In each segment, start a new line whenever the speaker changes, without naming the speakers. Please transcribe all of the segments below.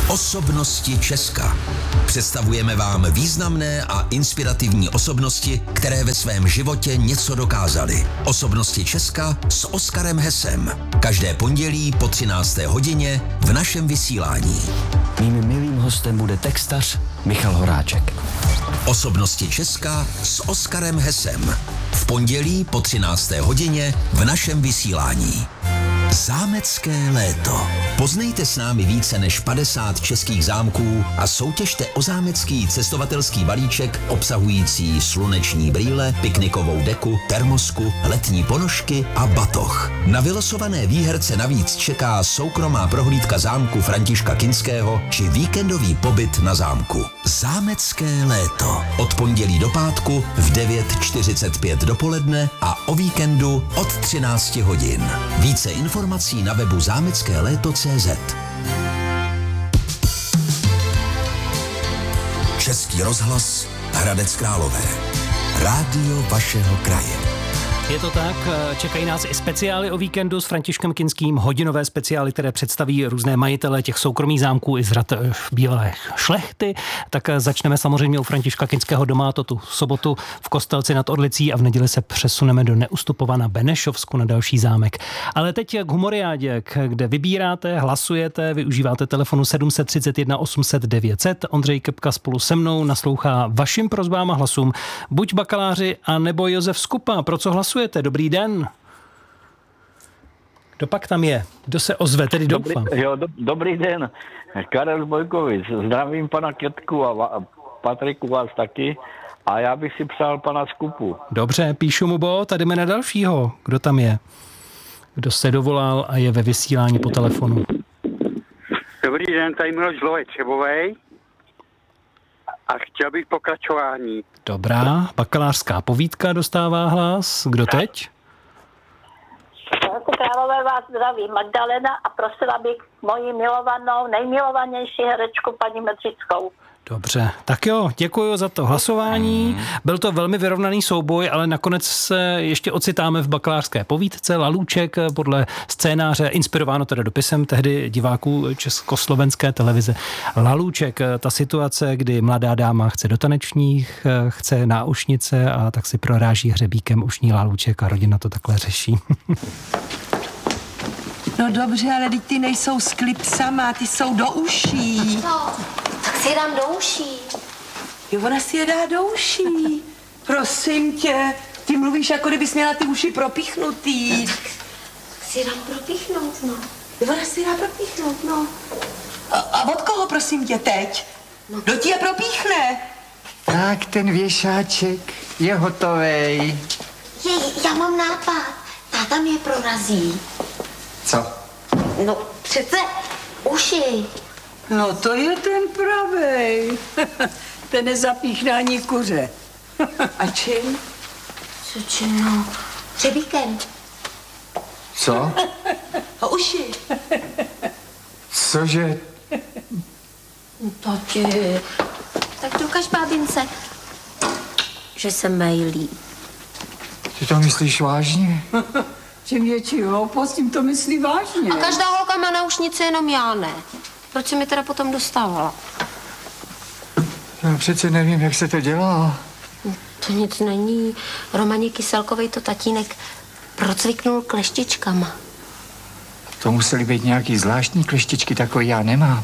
Osobnosti Česka. Představujeme vám významné a inspirativní osobnosti, které ve svém životě něco dokázaly. Osobnosti Česka s Oskarem Hesem. Každé pondělí po 13. hodině v našem vysílání.
Mým milým hostem bude textař Michal Horáček.
Osobnosti Česka s Oskarem Hesem. V pondělí po 13. hodině v našem vysílání. Zámecké léto. Poznejte s námi více než 50 českých zámků a soutěžte o zámecký cestovatelský balíček obsahující sluneční brýle, piknikovou deku, termosku, letní ponožky a batoh. Na vylosované výherce navíc čeká soukromá prohlídka zámku Františka Kinského či víkendový pobyt na zámku. Zámecké léto. Od pondělí do pátku v 9:45 dopoledne a o víkendu od 13 hodin. Více informací na webu zámeckéléto.cz. Český rozhlas Hradec Králové. Rádio vašeho kraje.
Je to tak, čekají nás i speciály o víkendu s Františkem Kinským, hodinové speciály, které představí různé majitele těch soukromých zámků i z řad bývalé šlechty. Tak začneme samozřejmě u Františka Kinského doma, to tu sobotu v Kostelci nad Orlicí a v neděli se přesuneme do Neustupova na Benešovsku na další zámek. Ale teď k humoriádě, kde vybíráte, hlasujete, využíváte telefonu 731 800 900. Ondřej Kepka spolu se mnou naslouchá vašim prosbám a hlasům. Buď bakaláři, a nebo Josef Skupa. Pro co hlasujete? Dobrý den. Kdo pak tam je? Kdo se ozve, tedy doufám.
Dobrý den. Karel Bojkovic. Zdravím pana Ketku a Patriku vás taky. A já bych si přál pana Skupu.
Dobře, píšu mu bod a jdeme na dalšího. Kdo tam je? Kdo se dovolal a je ve vysílání po telefonu?
Dobrý den, tady Miloš Zlovej Třebovej. A chtěl bych pokračování.
Dobrá, bakalářská povídka dostává hlas. Kdo teď?
Králové vás zdraví Magdalena a prosila bych moji milovanou, nejmilovanější herečku paní Medřickou.
Dobře, tak jo, děkuji za to hlasování. Byl to velmi vyrovnaný souboj, ale nakonec se ještě ocitáme v bakalářské povídce Lalůček podle scénáře, inspirováno teda dopisem tehdy diváků československé televize. Lalůček, ta situace, kdy mladá dáma chce do tanečních, chce náušnice a tak si proráží hřebíkem ušní Lalůček a rodina to takhle řeší.
No dobře, ale teď ty nejsou s klipsama, ty jsou do uší.
No, tak si je dám do uší.
Jo, ona si je dá do uší. Prosím tě, ty mluvíš, jako kdybys měla ty uši propíchnutý.
Tak si je dám propíchnout, no.
Jo, ona si je dá propíchnout, no. A od koho, prosím tě, teď? No. Kdo ti je propíchne?
Tak, ten věšáček je hotovej.
Já mám nápad. Táta mě prorazí.
Co?
No, přece uši.
No, to je ten pravej. Ten nezapíchne ani kuře. A čím?
Co čím, no? Hřebíkem.
Co?
A uši.
Cože?
Tati. Tak dokaž bábince, že se mejlí.
Ty to myslíš vážně?
Čím větší hloupost, tím to myslí vážně.
A každá holka má náušnice, jenom já ne. Proč se mi teda potom dostávala?
Já přece nevím, jak se to dělá.
To nic není. Romaně Kyselkovej to tatínek procviknul kleštičkama.
To musely být nějaký zvláštní kleštičky, takový já nemám.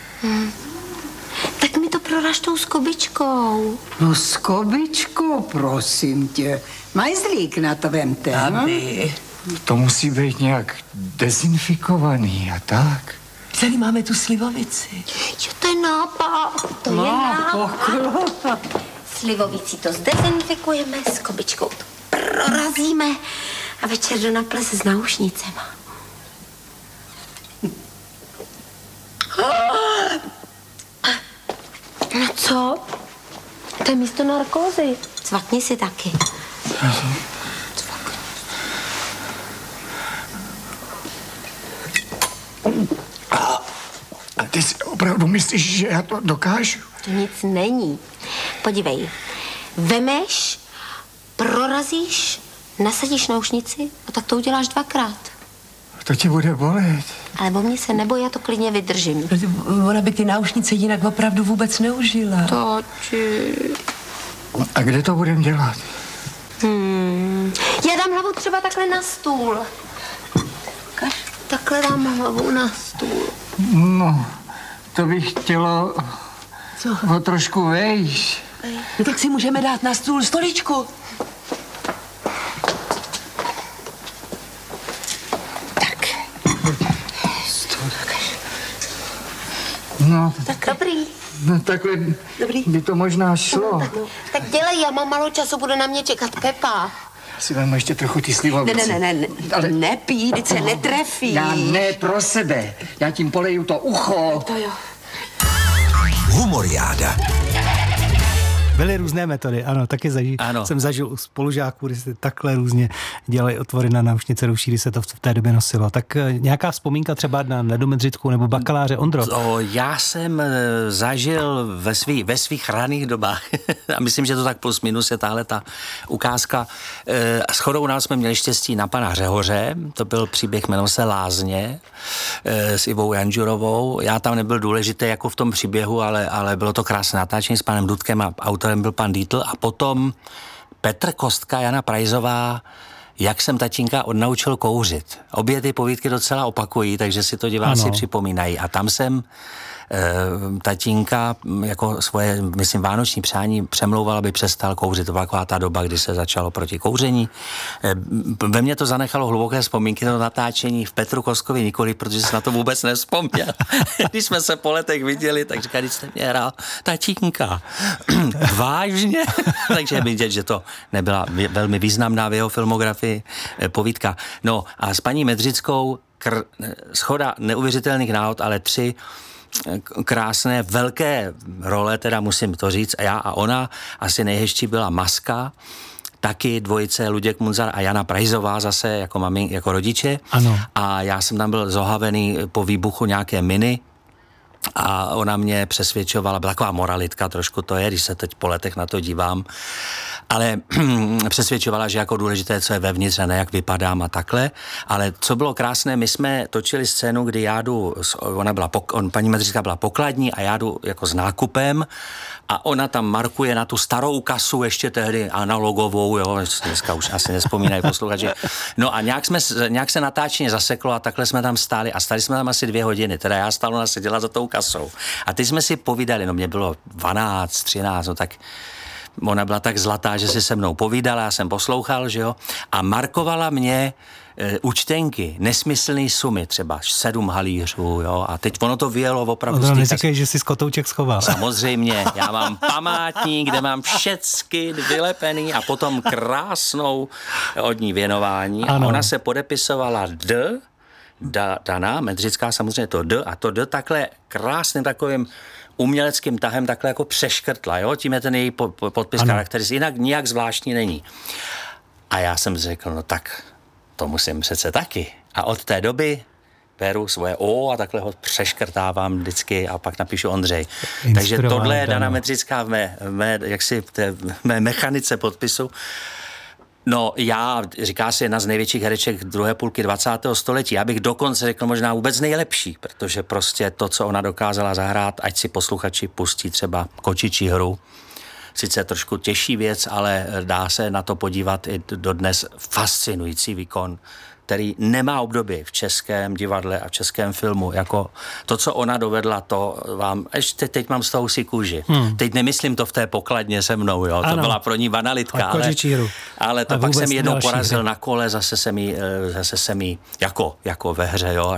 Tak mi to proraž tou skobičkou.
No skobičkou, prosím tě. Majzlík na to vemte. Aby.
To musí být nějak dezinfikovaný a tak.
Tady máme tu slivovici.
Jo, to je nápad. To je nápad. Slivovicí to zdezinfikujeme, skobičkou to prorazíme a večer do naples s náušnicema. No co? To je místo narkózy. Cvakni si taky.
A ty si opravdu myslíš, že já to dokážu?
To nic není. Podívej, vemeš, prorazíš, nasadíš náušnici a tak to uděláš 2krát.
To ti bude bolet.
Ale o mě se neboj, já to klidně vydržím.
Ona by ty náušnice jinak opravdu vůbec neužila.
Toči.
A kde to budeme dělat?
Já dám hlavu třeba takhle na stůl. Ukaž, takhle dám hlavu na stůl.
No, to bych chtělo o trošku vejš.
No tak si můžeme dát na stůl stoličku.
Tak.
No,
Tak dobrý.
no takhle by to možná šlo.
Tak dělej, já mám málo času, bude na mě čekat Pepa.
Si vezmu ještě trochu ty slivovice.
Ne, ale nepí, teď se netrefí.
Já ne, pro sebe. Já tím poleju to ucho.
To jo.
Humoriáda.
Byly různé metody, ano, taky jsem zažil u spolužáků, kdy si takhle různě dělali otvory na náušnice, ruší, se to v té době nosilo. Tak nějaká vzpomínka třeba na Nedu Medřickou nebo bakaláře Ondro?
Já jsem zažil ve svých raných dobách, a myslím, že to tak plus minus je tahle ta ukázka. Shodou u nás jsme měli štěstí na pana Řehoře, to byl příběh, jmenoval se Lázně, s Ivou Janžurovou. Já tam nebyl důležitý jako v tom příběhu, ale bylo to krásné natáčení s panem Dudkem a autorem byl pan Dietl a potom Petr Kostka, Jana Prajzová, Jak jsem tatínka odnaučil kouřit. Obě ty povídky docela opakují, takže si to diváci připomínají. A tam jsem tatínka jako svoje, myslím, vánoční přání přemlouval, aby přestal kouřit. To byla taková ta doba, kdy se začalo proti kouření. Ve mně to zanechalo hluboké vzpomínky do natáčení, v Petru Kostkovi nikoli, protože jsem na to vůbec nevzpomněl. Když jsme se po letech viděli, tak říkali, když jste mě hrál tatínka. Vážně? Takže vidět, že to nebyla velmi významná v jeho filmografii povídka. No a s paní Medřickou schoda neuvěřitelných náhod, ale 3 krásné, velké role, teda musím to říct, a já a ona. Asi nejhezčí byla Maska, taky dvojice Luděk Munzar a Jana Prajzová zase jako rodiče.
Ano.
A já jsem tam byl zohavený po výbuchu nějaké miny a ona mě přesvědčovala, byla taková moralitka trošku to je, když se teď po letech na to dívám, ale přesvědčovala, že jako důležité, co je vevnitř a ne jak vypadám a takhle. Ale co bylo krásné, my jsme točili scénu, kdy já jdu, paní Medřická byla pokladní a já jdu jako s nákupem a ona tam markuje na tu starou kasu, ještě tehdy analogovou, jo, dneska už asi nevzpomínají posluchači. No a nějak se natáčení zaseklo a takhle jsme tam stáli a stáli jsme tam asi 2 hodiny, teda já stále ona seděla za tou kasou. A teď jsme si povídali, no mě bylo 12, 13, no tak ona byla tak zlatá, že si se mnou povídala, já jsem poslouchal, že jo, a markovala mě účtenky, nesmyslný sumy, třeba 7 halířů, jo, a teď ono to vyjelo opravdu.
No, neříkej, že si z kotouček schoval.
Samozřejmě, já mám památník, kde mám všecky vylepený a potom krásnou od ní věnování. Ano. A ona se podepisovala Dana, Medřická samozřejmě to D, a to D takhle krásným takovým uměleckým tahem takhle jako přeškrtla, jo, tím je ten její podpis charakteristický, jinak nijak zvláštní není. A já jsem řekl, no tak to musím přece taky. A od té doby beru svoje O a takhle ho přeškrtávám vždycky a pak napíšu Ondřej. Takže tohle je Dana Medřická v mé mechanice podpisu. No říká se jedna z největších hereček druhé půlky 20. století. Já bych dokonce řekl možná vůbec nejlepší, protože prostě to, co ona dokázala zahrát, ať si posluchači pustí třeba Kočičí hru. Sice trošku těžší věc, ale dá se na to podívat i dodnes. Fascinující výkon, který nemá obdoby v českém divadle a v českém filmu. Jako to, co ona dovedla, to vám... Ještě teď mám z toho si kůži. Teď nemyslím to v té pokladně se mnou, jo. To byla pro ní banalitka, ale to pak jsem jednou porazil na kole, zase se mi jako ve hře, jo.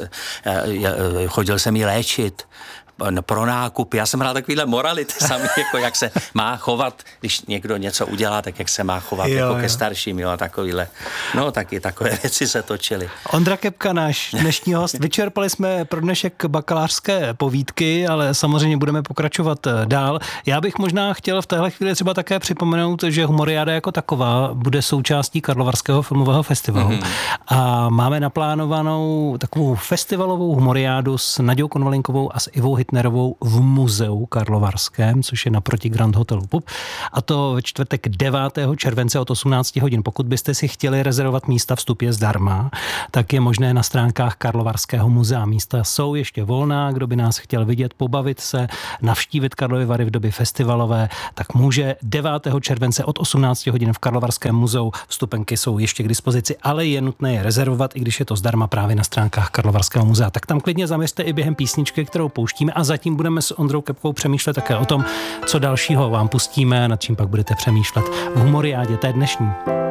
Chodil jsem jí léčit pro nákup. Já jsem hrál takovýhle morality sami, jako jak se má chovat, když někdo něco udělá, tak jak se má chovat jako ke starším, jo, a takovýhle. No, taky takové věci se točily.
Ondra Kepka, náš dnešní host. Vyčerpali jsme pro dnešek bakalářské povídky, ale samozřejmě budeme pokračovat dál. Já bych možná chtěl v téhle chvíli třeba také připomenout, že Humoriáda jako taková bude součástí Karlovarského filmového festivalu. A máme naplánovanou takovou festivalovou Humoriádu s Naďou Konvalinkovou a s Ivou Hitnerovou v muzeu karlovarském, což je naproti Grand Hotelu Pub. A to ve čtvrtek 9. července od 18 hodin. Pokud byste si chtěli rezervovat místa, vstup je zdarma, tak je možné na stránkách Karlovarského muzea. Místa jsou ještě volná, kdo by nás chtěl vidět, pobavit se, navštívit Karlovy Vary v době festivalové, tak může 9. července od 18 hodin v Karlovarském muzeu. Vstupenky jsou ještě k dispozici, ale je nutné je rezervovat, i když je to zdarma právě na stránkách Karlovarského muzea. Tak tam klidně zaměřte i během písničky, kterou pouštíme, a zatím budeme s Ondrou Kepkou přemýšlet také o tom, co dalšího vám pustíme, nad čím pak budete přemýšlet v Humoriádě té dnešní.